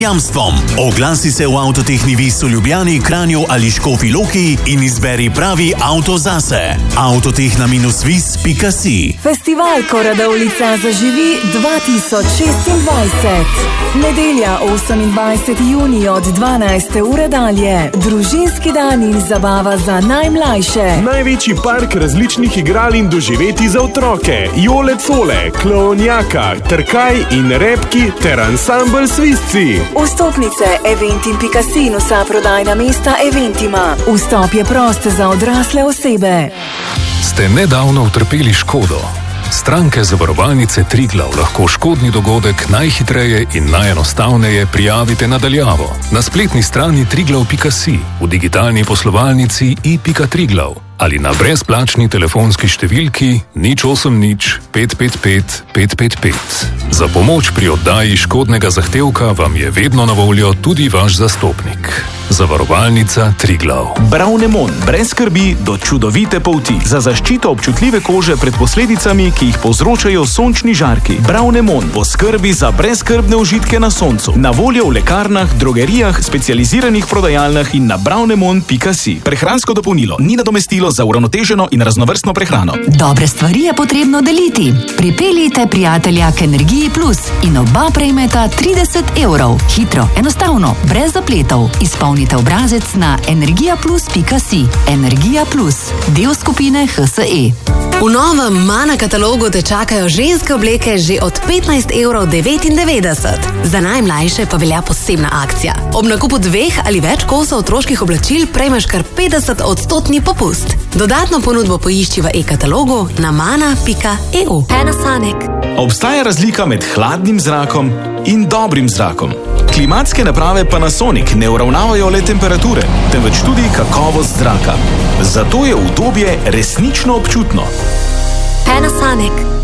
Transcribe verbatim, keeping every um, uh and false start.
Jamstvom. Oglasi se v Avtotehni Vis v Ljubljani, Kranju ali Škofji Loki in izberi pravi avto zase. avtotehna vis pika si. Festival Ko Radovljica zaživi dva tisoč šestindvajset. Nedelja osemindvajseti junij od dvanajste ure dalje. Družinski dan in zabava za najmlajše. Največji park različnih igral in doživeti za otroke. Jole Cole, Klaonjaka, Trkaj in Repki ter ansambl Svizci. Vstopnice Eventim pika si in vsa prodajna mesta Eventima. Vstop je prost za odrasle osebe. Ste nedavno utrpeli škodo? Stranke zavarovalnice Triglav lahko škodni dogodek najhitreje in najenostavneje prijavite nadaljavo na spletni strani triglav pika si, v digitalni poslovalnici i pika triglav ali na brezplačni telefonski številki nič osem nič pet pet pet pet pet pet. Za pomoč pri oddaji škodnega zahtevka vam je vedno na voljo tudi vaš zastopnik. Zavarovalnica Triglav. Bravnemon, brez skrbi do čudovite polti. Za zaščito občutljive kože pred posledicami, ki jih povzročajo sončni žarki. Bravnemon bo skrbi za brezskrbne užitke na soncu. Na voljo v lekarnah, drogerijah, specializiranih prodajalnah in na bravnemon pika si. Prehransko dopolnilo ni nadomestilo za uravnoteženo in raznovrstno prehrano. Dobre stvari je potrebno deliti. Pripeljite prijatelja k Energiji Plus in oba prejmeta trideset evrov. Hitro, enostavno, brez zapletov. Izpolnite obrazec na energija plus pika si. Energija Plus, del skupine H S E. V novem Mana katalogu te čakajo ženske obleke že od petnajst evrov devetindevetdeset. Za najmlajše pa velja posebna akcija. Ob nakupu dveh ali več kosov otroških oblačil prejmeš kar petdeset odstotni popust. Dodatno ponudbo poišči v e-katalogu na mana pika e u. Panasonic. Obstaja razlika med hladnim zrakom in dobrim zrakom. Klimatske naprave Panasonic ne uravnavajo le temperature, temveč tudi kakovost zraka. Zato je udobje resnično občutno. Panasonic.